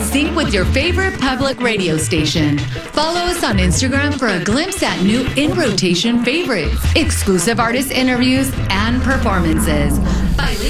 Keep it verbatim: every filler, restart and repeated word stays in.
sync with your favorite public radio station. Follow us on Instagram for a glimpse at new in rotation favorites, exclusive artist interviews, and performances.